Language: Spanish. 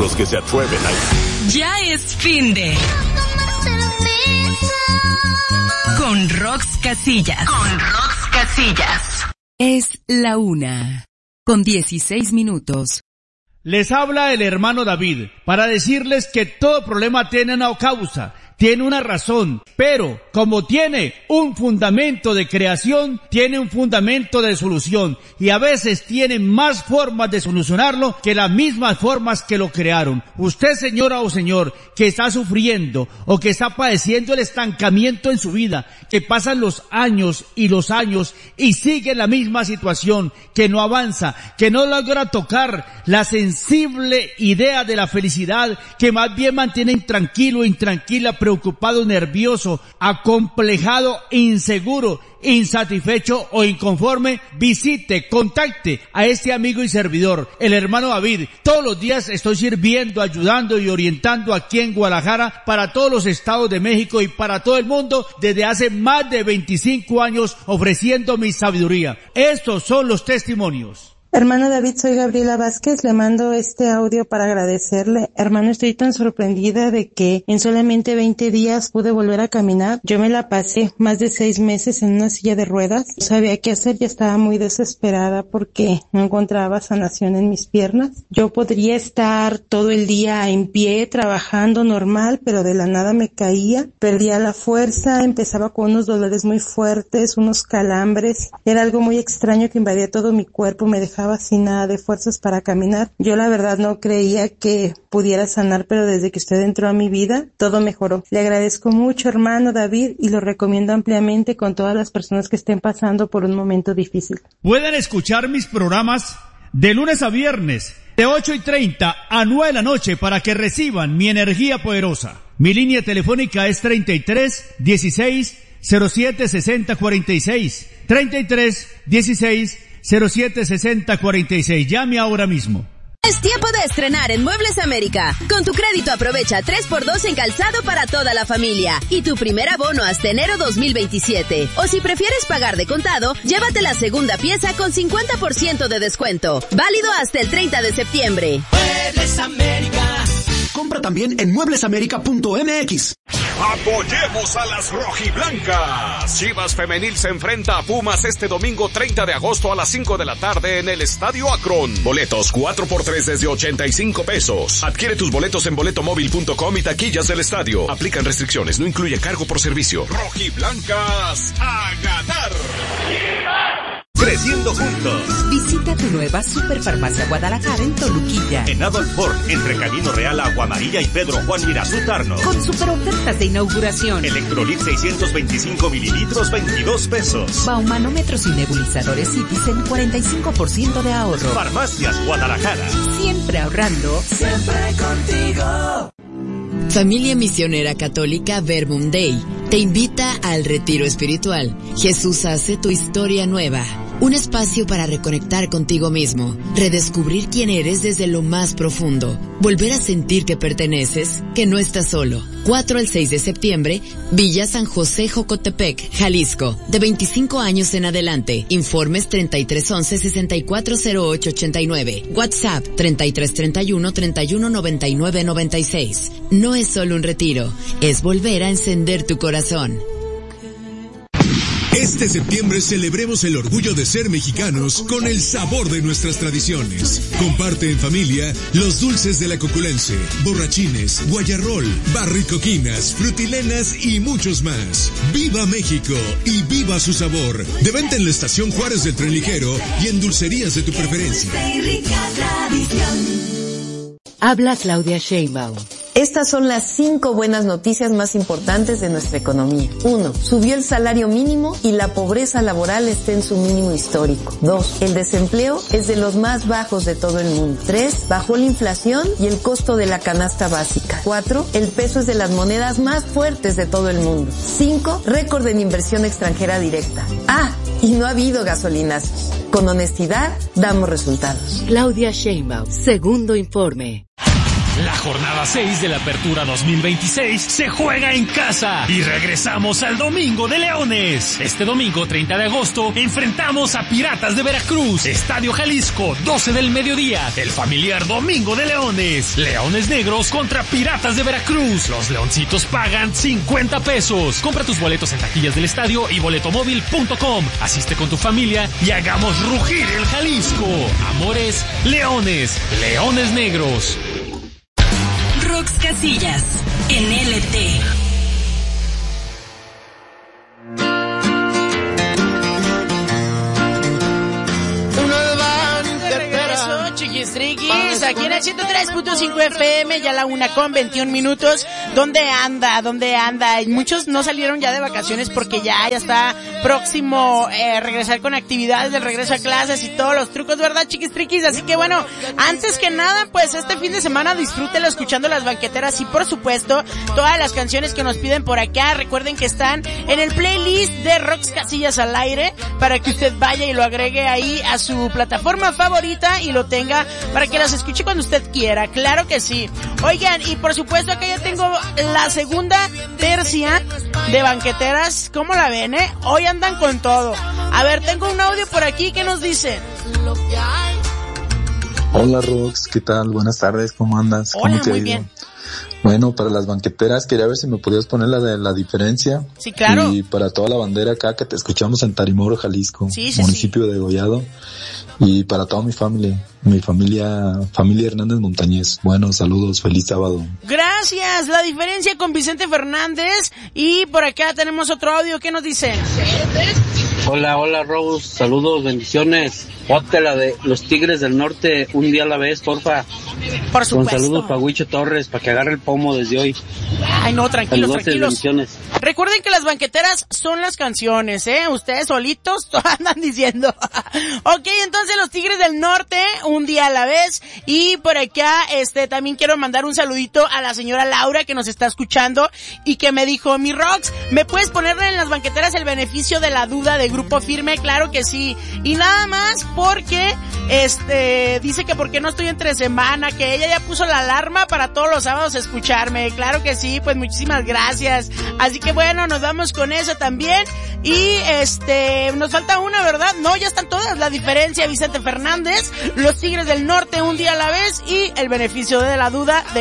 los que se atreven a... Ya es fin de... Con Rox Casillas. Es la 1:16. Les habla el hermano David para decirles que todo problema tiene una causa, tiene una razón, pero como tiene un fundamento de creación, tiene un fundamento de solución y a veces tiene más formas de solucionarlo que las mismas formas que lo crearon. Usted, señora o señor, que está sufriendo o que está padeciendo el estancamiento en su vida, que pasan los años y sigue en la misma situación, que no avanza, que no logra tocar la sensible idea de la felicidad, que más bien mantiene intranquilo, intranquila, preocupado, nervioso, acomplejado, inseguro, insatisfecho o inconforme, contacte a este amigo y servidor, el hermano David. Todos los días estoy sirviendo, ayudando y orientando aquí en Guadalajara para todos los estados de México y para todo el mundo desde hace más de 25 años ofreciendo mi sabiduría. Estos son los testimonios. Hermano David, soy Gabriela Vázquez, le mando este audio para agradecerle. Hermano, estoy tan sorprendida de que en solamente 20 días pude volver a caminar. Yo me la pasé más de 6 meses en una silla de ruedas. No sabía qué hacer, ya estaba muy desesperada porque no encontraba sanación en mis piernas. Yo podría estar todo el día en pie, trabajando normal, pero de la nada me caía, perdía la fuerza, empezaba con unos dolores muy fuertes, unos calambres. Era algo muy extraño que invadía todo mi cuerpo, me dejaba sin nada de fuerzas para caminar. Yo la verdad no creía que pudiera sanar, pero desde que usted entró a mi vida, todo mejoró. Le agradezco mucho, hermano David, y lo recomiendo ampliamente con todas las personas que estén pasando por un momento difícil. Pueden escuchar mis programas de lunes a viernes, de 8:30 a 9 de la noche para que reciban mi energía poderosa. Mi línea telefónica es 33 16 07 60 46. 33 16 07 60 46. Llame ahora mismo. Es tiempo de estrenar en Muebles América. Con tu crédito aprovecha 3x2 en calzado para toda la familia y tu primer abono hasta enero 2027. O si prefieres pagar de contado, llévate la segunda pieza con 50% de descuento. Válido hasta el 30 de septiembre. Muebles América. Compra también en mueblesamerica.mx. Apoyemos a las rojiblancas. Chivas Femenil se enfrenta a Pumas este domingo 30 de agosto a las 5 de la tarde en el Estadio Akron. Boletos 4x3 desde 85 pesos. Adquiere tus boletos en boletomóvil.com y taquillas del estadio. Aplican restricciones, no incluye cargo por servicio. Rojiblancas a ganar. Creciendo juntos. Visita tu nueva Superfarmacia Guadalajara en Toluquilla. En Adolf Ford, entre Camino Real, Agua Amarilla y Pedro Juan Mirazú Tarno. Con super ofertas de inauguración. Electrolit 625 mililitros, 22 pesos. Baumanómetros y nebulizadores Citizen, 45% de ahorro. Farmacias Guadalajara. Siempre ahorrando. Siempre contigo. Familia Misionera Católica Verbum Dei te invita al retiro espiritual. Jesús hace tu historia nueva. Un espacio para reconectar contigo mismo, redescubrir quién eres desde lo más profundo, volver a sentir que perteneces, que no estás solo. 4 al 6 de septiembre, Villa San José, Jocotepec, Jalisco, de 25 años en adelante. Informes 3311-640889. WhatsApp 3331-319996. No es solo un retiro, es volver a encender tu corazón. Este septiembre celebremos el orgullo de ser mexicanos con el sabor de nuestras tradiciones. Comparte en familia los dulces de la Coculense, borrachines, guayarrol, barricoquinas, frutilenas y muchos más. ¡Viva México y viva su sabor! De venta en la Estación Juárez del Tren Ligero y en dulcerías de tu preferencia. Habla Claudia Sheinbaum. Estas son las 5 buenas noticias más importantes de nuestra economía. 1. Subió el salario mínimo y la pobreza laboral está en su mínimo histórico. 2. El desempleo es de los más bajos de todo el mundo. 3. Bajó la inflación y el costo de la canasta básica. 4. El peso es de las monedas más fuertes de todo el mundo. 5. Récord en inversión extranjera directa. Y no ha habido gasolinazos. Con honestidad, damos resultados. Claudia Sheinbaum, segundo informe. La jornada 6 de la Apertura 2026 se juega en casa y regresamos al Domingo de Leones. Este domingo 30 de agosto enfrentamos a Piratas de Veracruz, Estadio Jalisco, 12 del mediodía, el familiar Domingo de Leones. Leones Negros contra Piratas de Veracruz. Los leoncitos pagan 50 pesos. Compra tus boletos en taquillas del estadio y boletomóvil.com. Asiste con tu familia y hagamos rugir el Jalisco. Amores, Leones, Leones Negros. Rox Casillas, en LT. Chiquistriquis, aquí en el 103.5 FM, ya la 1:21. ¿Dónde anda? Y muchos no salieron ya de vacaciones porque ya está próximo regresar con actividades del regreso a clases y todos los trucos, ¿verdad, Chiquistriquis? Así que bueno, antes que nada, pues este fin de semana disfrútelo escuchando Las Banqueteras y por supuesto todas las canciones que nos piden por acá. Recuerden que están en el playlist de Rox Casillas al aire para que usted vaya y lo agregue ahí a su plataforma favorita y lo tenga para que las escuche cuando usted quiera, claro que sí. Oigan, y por supuesto acá ya tengo la segunda tercia de banqueteras, ¿cómo la ven, Hoy andan con todo. A ver, tengo un audio por aquí que nos dice. Hola Rox, ¿qué tal? Buenas tardes, ¿cómo andas? Hola, ¿Cómo te muy ha ido? bien. Bueno, para las banqueteras quería ver si me podías poner la de la diferencia. Sí, claro. Y para toda la bandera acá que te escuchamos en Tarimoro, Jalisco, sí, municipio de Degollado. Y para toda mi familia Hernández Montañez. Bueno, saludos, feliz sábado. Gracias, la diferencia con Vicente Fernández. Y por acá tenemos otro audio, ¿qué nos dice? Hola Rose, saludos, bendiciones. Ponte la de los Tigres del Norte, un día a la vez, porfa. Por supuesto. Con saludos para Huicho Torres, para que agarre el pomo desde hoy. Ay, no, tranquilos. Bendiciones. Recuerden que las banqueteras son las canciones, Ustedes solitos andan diciendo. Ok, entonces los Tigres del Norte, un día a la vez. Y por acá, también quiero mandar un saludito a la señora Laura que nos está escuchando y que me dijo, mi Rox, ¿me puedes ponerle en las banqueteras el beneficio de la duda de Grupo Firme? Claro que sí. Y nada más porque, dice que porque no estoy entre semana, que ella ya puso la alarma para todos los sábados escucharme. Claro que sí, pues muchísimas gracias. Así que bueno, nos vamos con eso también. Y nos falta una, ¿verdad? No, ya están todas. La diferencia, Vicente Fernández, los Tigres del Norte, un día a la vez y el beneficio de la duda de